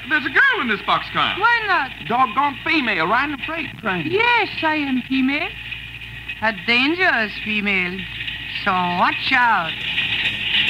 There's a girl in this boxcar. Why not? Doggone female riding a freight train. Yes, I am female. A dangerous female. So watch out.